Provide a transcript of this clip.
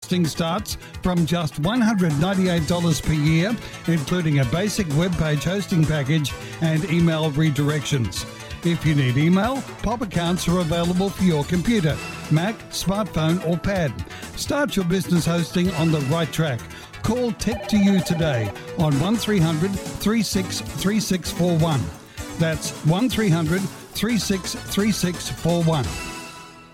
hosting starts from just $198 per year, including a basic web page hosting package and email redirections. If you need email, POP accounts are available for your computer, Mac, smartphone or pad. Start your business hosting on the right track. Call Tech2You today on 1300 363641. That's 1300 363641.